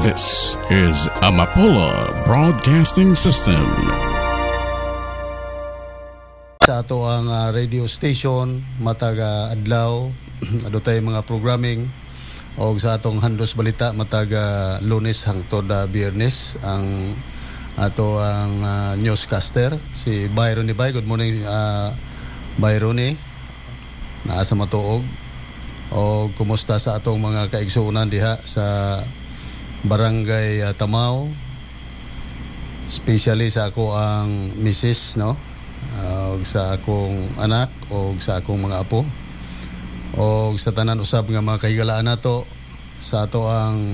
This is Amapola Broadcasting System. Sa ato ang radio station matag adlaw ado tay mga programming o sa atong Handos Balita matag Lunes hangtod Biyernes ang ato ang newscaster si Byron ni Bay. Good morning Byron ni naa sa matuog o kumusta sa atong mga kaigsuonan diha sa Barangay Tamaw, especially sa ako ang misis, no? Sa akong anak o sa akong mga apo o sa tanan usab nga mga kahigalaan nato sa ato ang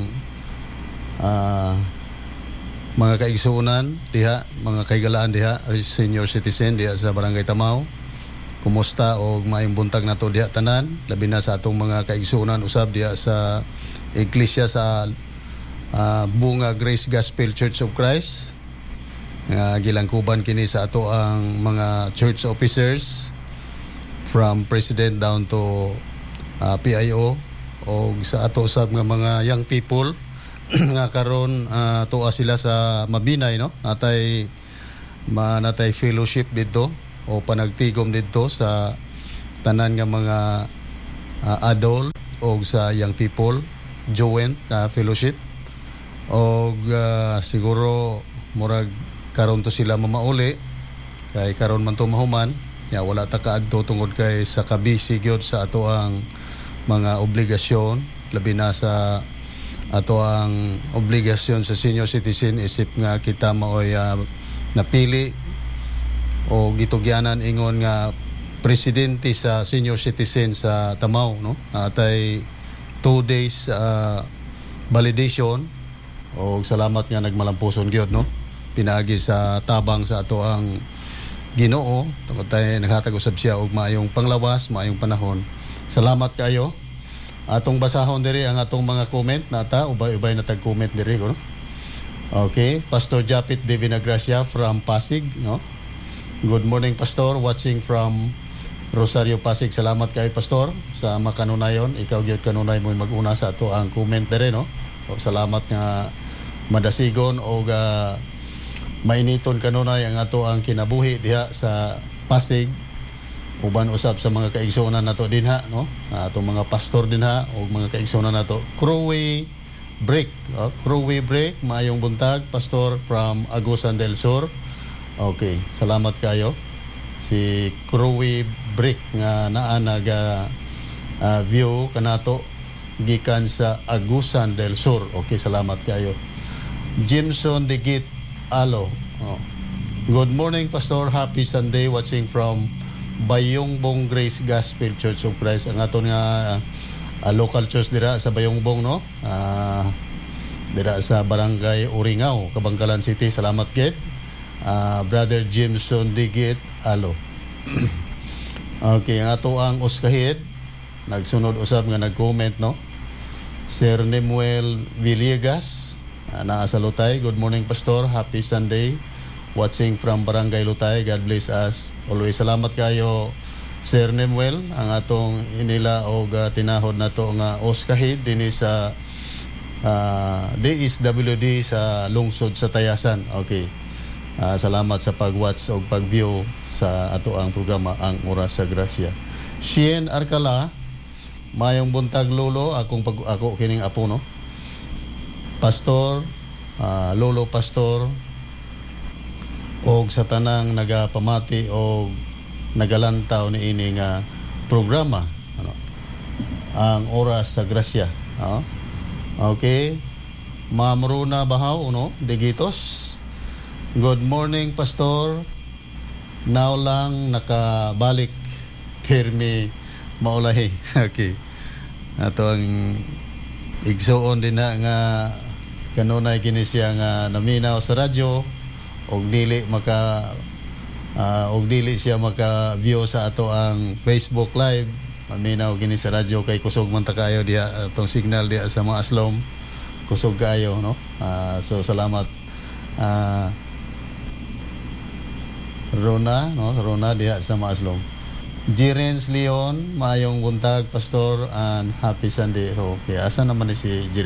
mga kaigsuonan diha, mga kahigalaan diha, senior citizen diha sa Barangay Tamaw. Kumusta o maayong buntag nato diha tanan, labi na sa atong mga kaigsuonan usab diha sa iglesia sa Bunga Grace Gospel Church of Christ. Gilangkuban kini sa ato ang mga church officers from president down to PIO o sa ato usab nga mga young people nga karon tuwa sila sa Mabinay, no? Natay fellowship dito o panagtigom dito sa tanan nga mga adult o sa young people joint fellowship o siguro murag karon to sila mamauli kay karon man to mahuman ya wala ta kaadto tungod kay sa kabisi gyud sa ato ang mga obligasyon labi na sa ato ang obligasyon sa senior citizen isip nga kita maoy napili o gitugyanan ingon nga presidente sa senior citizen sa Tamaw, no? Atay 2 days validation o salamat nga nagmalampuson gyud, no? Pinaagi sa tabang sa ato ang Ginoo tungod tay naghatag usab siya og maayong panglawas, maayong panahon. Salamat kayo. Atong basahon diri ang atong mga comment nata ubay na tag comment diri, no? Okay, Pastor Japit de Vinagracia from Pasig, no? Good morning, Pastor, watching from Rosario, Pasig. Salamat kay Pastor sa makanunayon. Ikaw gyud kanunay mo mag-una sa ato ang comment diri, no? O, salamat nga madasigon o mainiton kanunay ang ato ang kinabuhi diha sa Pasig. Uban usab sa mga kaigsuonan nato dinha, no? Atong mga pastor dinha o mga kaigsuonan nato. Crowway Break, Crowway Break, maayong buntag, Pastor from Agusan del Sur. Okay, salamat kayo. Si Crowway Break nga naa view kanato gikan sa Agusan del Sur. Okay, salamat kayo. Jimson Digit Alo. Good morning, Pastor. Happy Sunday, watching from Bayongbong Grace Gospel Church of Christ. Ang aton nga local church dira sa Bayongbong, no? Dira sa Barangay Uringao, Kabangkalan City. Salamat gid. Brother Jimson Digit Alo. Okay, ang ato ang uskahid nagsunod usab nga nag-comment, no? Sir Nemuel Villegas naa sa Lutay. Good morning, Pastor. Happy Sunday, watching from Barangay Lutay. God bless us always. Salamat kayo, Sir Nemuel. Ang atong inila og tinahod nato nga uskahid dinhi sa DSWD sa lungsod sa Tayasan. Okay. Salamat sa pag-watch o pag-view sa ato ang programa Ang Oras sa Grasya. Shien Arcala, mayong buntag lolo, ako kining apo, no? Pastor, lolo pastor, og sa tanang nagapamati og nagalantaw ni ini nga programa, ano? Ang Oras sa Grasya. Okay. Ma'am Runa Bahaw, no? Digitos. Good morning, Pastor. Now lang nakabalik pirmi maulahi. Okay. Ato ang igsuon din na nga kanunay kini siya nga naminaw sa radyo og dili siya maka-view sa ato ang Facebook Live. Maminaw kini sa radyo kay kusog man ta kayo diha atong signal diha sa mga aslom. Kusog kayo, no? So salamat Rona, no? Rona diha sa Maaslong. Jirens Leon, maayong buntag, Pastor, and happy Sunday. Okay, asa naman ni si